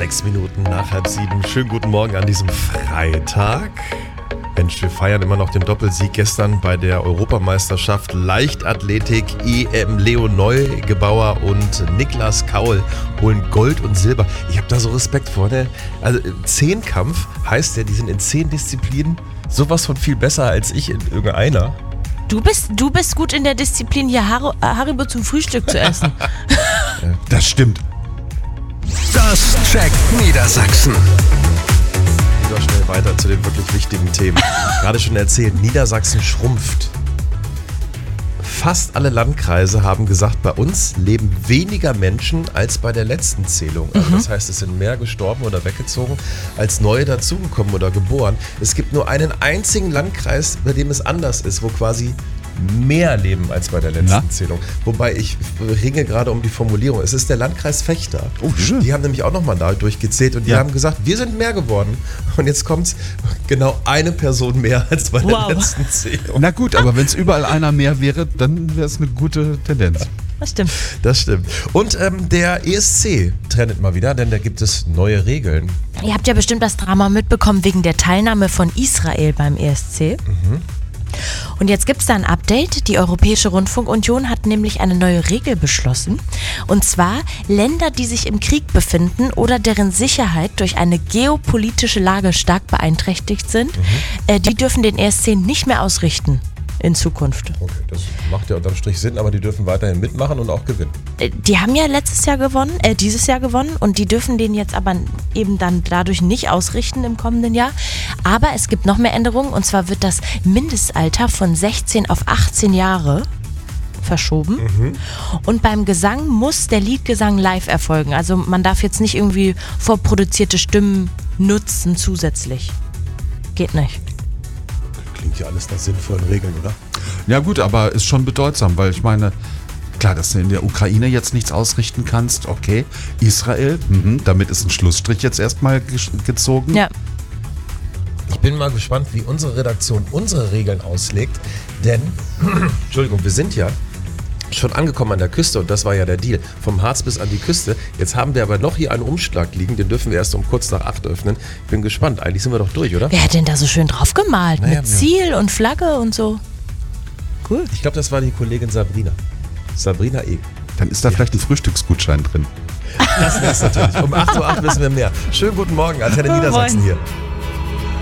6 Minuten nach 6:30. Schönen guten Morgen an diesem Freitag. Mensch, wir feiern immer noch den Doppelsieg gestern bei der Europameisterschaft Leichtathletik EM. Leo Neugebauer und Niklas Kaul holen Gold und Silber. Ich habe da so Respekt vor, ne? Also Zehnkampf heißt ja, die sind in 10 Disziplinen sowas von viel besser als ich in irgendeiner. Du bist gut in der Disziplin, hier Haribo zum Frühstück zu essen. Das stimmt. Das checkt Niedersachsen. Lieber schnell weiter zu den wirklich wichtigen Themen. Gerade schon erzählt, Niedersachsen schrumpft. Fast alle Landkreise haben gesagt, bei uns leben weniger Menschen als bei der letzten Zählung. Also das heißt, es sind mehr gestorben oder weggezogen, als neue dazugekommen oder geboren. Es gibt nur einen einzigen Landkreis, bei dem es anders ist, wo quasi mehr leben als bei der letzten Zählung. Wobei ich ringe gerade um die Formulierung. Es ist der Landkreis Vechta. Oh, schön. Die haben nämlich auch nochmal da durchgezählt und die haben gesagt, wir sind mehr geworden. Und jetzt kommt's, genau eine Person mehr als bei der letzten Zählung. Na gut, aber wenn es überall einer mehr wäre, dann wäre es eine gute Tendenz. Das stimmt. Das stimmt. Und der ESC trennt mal wieder, denn da gibt es neue Regeln. Ihr habt ja bestimmt das Drama mitbekommen wegen der Teilnahme von Israel beim ESC. Und jetzt gibt es da ein Update. Die Europäische Rundfunkunion hat nämlich eine neue Regel beschlossen. Und zwar Länder, die sich im Krieg befinden oder deren Sicherheit durch eine geopolitische Lage stark beeinträchtigt sind, die dürfen den ESC nicht mehr ausrichten in Zukunft. Okay, das macht ja unterm Strich Sinn, aber die dürfen weiterhin mitmachen und auch gewinnen. Die haben ja dieses Jahr gewonnen und die dürfen den jetzt aber eben dann dadurch nicht ausrichten im kommenden Jahr. Aber es gibt noch mehr Änderungen und zwar wird das Mindestalter von 16 auf 18 Jahre verschoben. Und beim Gesang muss der Liedgesang live erfolgen. Also man darf jetzt nicht irgendwie vorproduzierte Stimmen nutzen zusätzlich. Geht nicht. Klingt ja alles nach sinnvollen Regeln, oder? Ja gut, aber ist schon bedeutsam, weil ich meine, klar, dass du in der Ukraine jetzt nichts ausrichten kannst, okay. Israel, damit ist ein Schlussstrich jetzt erstmal gezogen. Ja. Ich bin mal gespannt, wie unsere Redaktion unsere Regeln auslegt, denn, Entschuldigung, wir sind ja schon angekommen an der Küste und das war ja der Deal, vom Harz bis an die Küste. Jetzt haben wir aber noch hier einen Umschlag liegen, den dürfen wir erst um kurz nach 8 öffnen. Ich bin gespannt, eigentlich sind wir doch durch, oder? Wer hat denn da so schön drauf gemalt? Naja, mit Ziel und Flagge und so. Cool. Ich glaube, das war die Kollegin Sabrina. Sabrina E. Dann ist da vielleicht ein Frühstücksgutschein drin. Das wär's natürlich. Um 8:08 Uhr wissen wir mehr. Schönen guten Morgen, Antenne Niedersachsen hier.